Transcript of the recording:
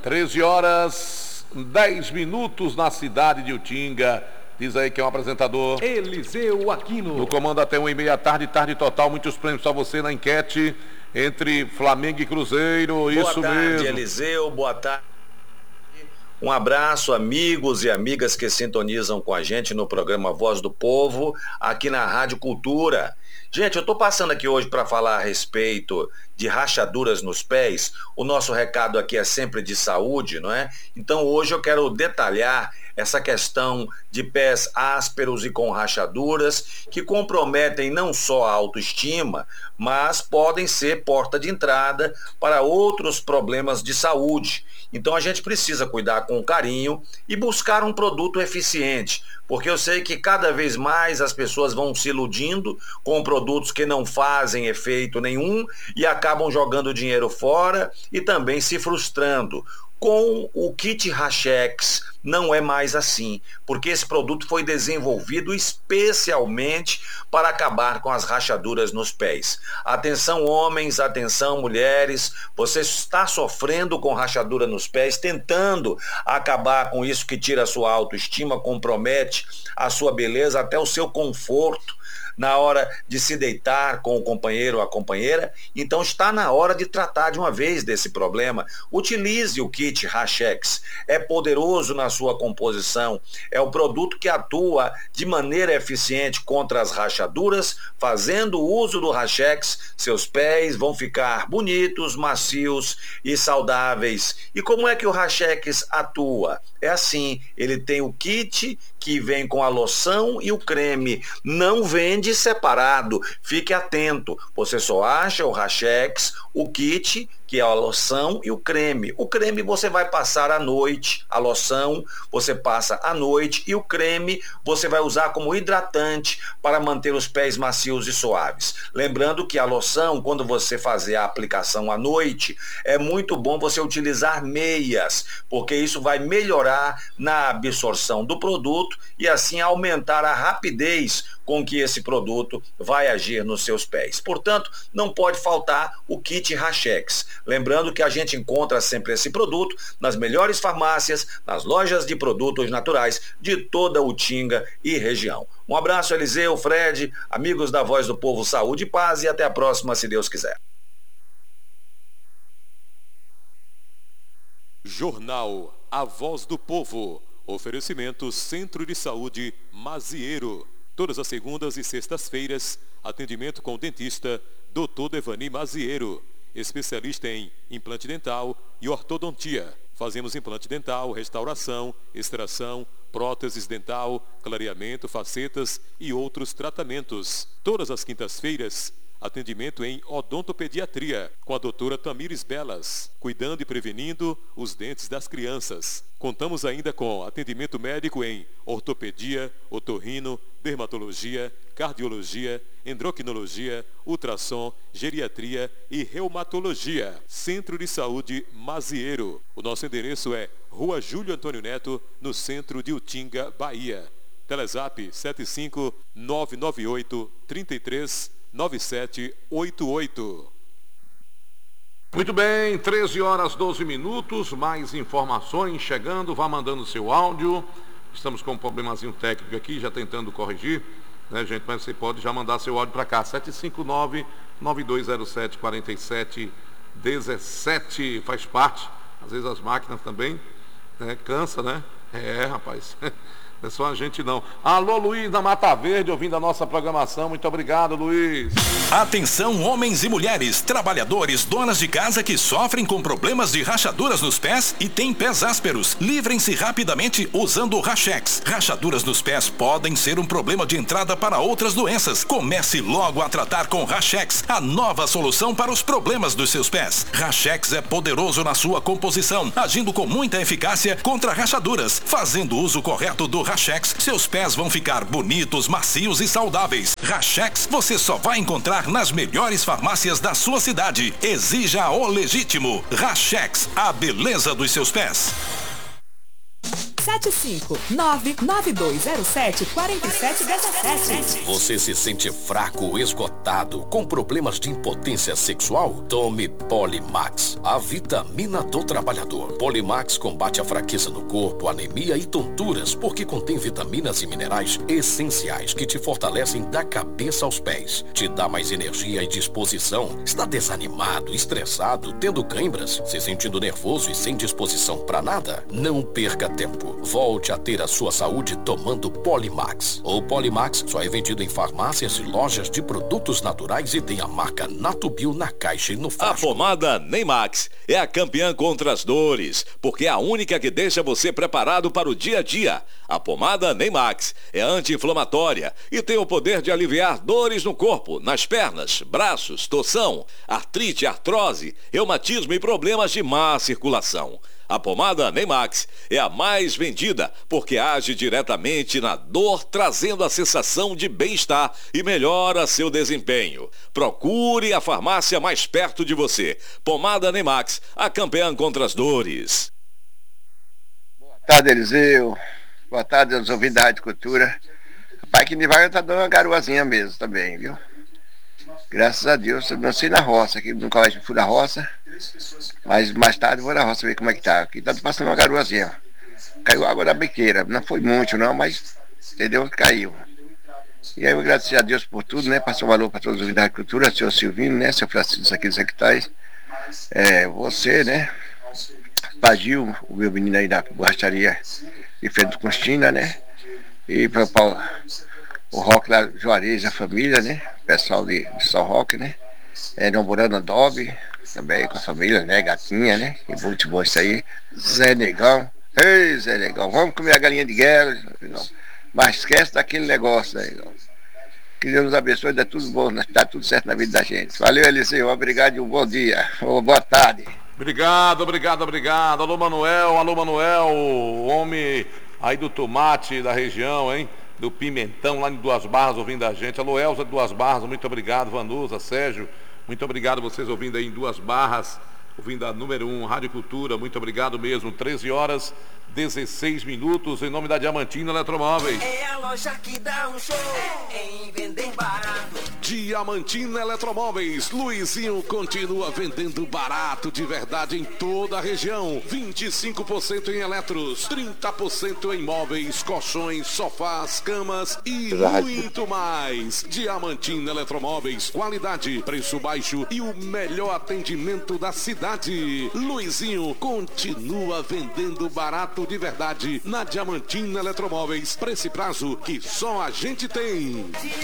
13 horas, 10 minutos na cidade de Utinga. Diz aí que é um apresentador. Eliseu Aquino. No comando até 1h30 tarde, tarde total. Muitos prêmios para você na enquete entre Flamengo e Cruzeiro. Isso mesmo. Boa tarde, Eliseu. Boa tarde. Um abraço, amigos e amigas que sintonizam com a gente no programa Voz do Povo, aqui na Rádio Cultura. Gente, eu estou passando aqui hoje para falar a respeito de rachaduras nos pés. O nosso recado aqui é sempre de saúde, não é? Então hoje eu quero detalhar essa questão de pés ásperos e com rachaduras que comprometem não só a autoestima, mas podem ser porta de entrada para outros problemas de saúde. Então a gente precisa cuidar com carinho e buscar um produto eficiente, porque eu sei que cada vez mais as pessoas vão se iludindo com produtos que não fazem efeito nenhum e acabam jogando dinheiro fora e também se frustrando. Com o kit Rachex não é mais assim, porque esse produto foi desenvolvido especialmente para acabar com as rachaduras nos pés. Atenção homens, atenção mulheres, você está sofrendo com rachadura nos pés, tentando acabar com isso que tira a sua autoestima, compromete a sua beleza, até o seu conforto na hora de se deitar com o companheiro ou a companheira. Então está na hora de tratar de uma vez desse problema. Utilize o kit Rachex. É poderoso na sua composição. É o produto que atua de maneira eficiente contra as rachaduras. Fazendo uso do Rachex, seus pés vão ficar bonitos, macios e saudáveis. E como é que o Rachex atua? É assim, ele tem o kit que vem com a loção e o creme. Não vende separado, fique atento. Você só acha o Rachex, o kit, que é a loção e o creme. O creme você vai passar à noite, a loção você passa à noite e o creme você vai usar como hidratante para manter os pés macios e suaves. Lembrando que a loção, quando você fazer a aplicação à noite, é muito bom você utilizar meias, porque isso vai melhorar na absorção do produto e assim aumentar a rapidez com que esse produto vai agir nos seus pés. Portanto, não pode faltar o kit Rachex. Lembrando que a gente encontra sempre esse produto nas melhores farmácias, nas lojas de produtos naturais de toda Utinga e região. Um abraço, Eliseu, Fred, amigos da Voz do Povo, saúde e paz e até a próxima, se Deus quiser. Jornal A Voz do Povo. Oferecimento Centro de Saúde Mazieiro. Todas as segundas e sextas-feiras, atendimento com o dentista Dr. Devani Mazieiro, especialista em implante dental e ortodontia. Fazemos implante dental, restauração, extração, próteses dental, clareamento, facetas e outros tratamentos. Todas as quintas-feiras, atendimento em odontopediatria com a doutora Tamires Belas, cuidando e prevenindo os dentes das crianças. Contamos ainda com atendimento médico em ortopedia, otorrino, dermatologia, cardiologia, endocrinologia, ultrassom, geriatria e reumatologia. Centro de Saúde Mazieiro. O nosso endereço é Rua Júlio Antônio Neto, no centro de Utinga, Bahia. Telezap 75998 33 9788. Muito bem, 13 horas 12 minutos, mais informações chegando, vá mandando seu áudio. Estamos com um problemazinho técnico aqui, já tentando corrigir, né, gente? Mas você pode já mandar seu áudio para cá, 759-9207-4717, faz parte. Às vezes as máquinas também, né, cansa, né? É, rapaz. Não é só a gente não. Alô, Luiz da Mata Verde, ouvindo a nossa programação. Muito obrigado, Luiz. Atenção, homens e mulheres, trabalhadores, donas de casa que sofrem com problemas de rachaduras nos pés e têm pés ásperos. Livrem-se rapidamente usando o Rachex. Rachaduras nos pés podem ser um problema de entrada para outras doenças. Comece logo a tratar com Rachex, a nova solução para os problemas dos seus pés. Rachex é poderoso na sua composição, agindo com muita eficácia contra rachaduras. Fazendo uso correto do Rachex, seus pés vão ficar bonitos, macios e saudáveis. Rachex você só vai encontrar nas melhores farmácias da sua cidade. Exija o legítimo. Rachex, a beleza dos seus pés. 75 99207 4717. Você se sente fraco, esgotado, com problemas de impotência sexual? Tome Polimax, a vitamina do trabalhador. Polimax combate a fraqueza no corpo, anemia e tonturas, porque contém vitaminas e minerais essenciais que te fortalecem da cabeça aos pés. Te dá mais energia e disposição. Está desanimado, estressado, tendo câimbras, se sentindo nervoso e sem disposição para nada? Não perca tempo. Volte a ter a sua saúde tomando Polimax. O Polimax só é vendido em farmácias e lojas de produtos naturais e tem a marca Natubio na caixa e no frasco. A pomada Neymax é a campeã contra as dores, porque é a única que deixa você preparado para o dia a dia. A pomada Neymax é anti-inflamatória e tem o poder de aliviar dores no corpo, nas pernas, braços, torção, artrite, artrose, reumatismo e problemas de má circulação. A pomada Neymax é a mais vendida porque age diretamente na dor, trazendo a sensação de bem-estar e melhora seu desempenho. Procure a farmácia mais perto de você. Pomada Neymax, a campeã contra as dores. Boa tarde, Eliseu. Boa tarde aos ouvintes da Rádio Cultura. Rapaz, que devagar tá dando uma garoazinha mesmo também, viu? Graças a Deus, eu nasci na roça, aqui no colégio fui na roça, mas mais tarde vou na roça ver como é que tá. Aqui tá passando uma garoazinha. Caiu água da biqueira, não foi muito não, mas entendeu? Caiu. E aí eu agradeço a Deus por tudo, né? Passou um valor para todos os ouvintes da Cultura, senhor Silvino, né? Seu Francisco aqui dos Secretários. Você, né? Pagil, o meu menino aí da borracharia de frente do Constina, né? E para o Roque lá, Juarez, a família, né? Pessoal de São Roque, né? Namorando Adobe, também com a família, né? Gatinha, né? E muito bom isso aí. Zé Negão. Ei, Zé Negão, vamos comer a galinha de guerra. Mas esquece daquele negócio, né? Que Deus nos abençoe, dá tudo bom, dá tudo certo na vida da gente. Valeu, Eliseu, obrigado e um bom dia. Boa tarde. Obrigado. Alô, Manuel, o homem aí do tomate da região, hein? Do Pimentão, lá em Duas Barras, ouvindo a gente. Alô, Elza de Duas Barras, muito obrigado. Vanusa, Sérgio, muito obrigado vocês ouvindo aí em Duas Barras, ouvindo a número 1, Rádio Cultura, muito obrigado mesmo. 13h16, em nome da Diamantina Eletromóveis. É a loja que dá um show em vender barato. Diamantina Eletromóveis, Luizinho continua vendendo barato de verdade em toda a região. 25% em eletros, 30% em móveis, colchões, sofás, camas e muito mais. Diamantina Eletromóveis, qualidade, preço baixo e o melhor atendimento da cidade. Luizinho continua vendendo barato de verdade na Diamantina Eletromóveis. Preço e prazo que só a gente tem.